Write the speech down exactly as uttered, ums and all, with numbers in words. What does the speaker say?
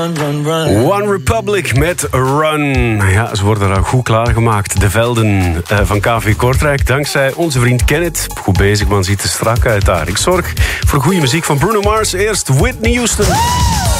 One Republic met Run. Ja, ze worden daar goed klaargemaakt. De velden uh, van K V Kortrijk. Dankzij onze vriend Kenneth. Goed bezig, man. Ziet er strak uit daar. Ik zorg voor goede muziek van Bruno Mars. Eerst Whitney Houston.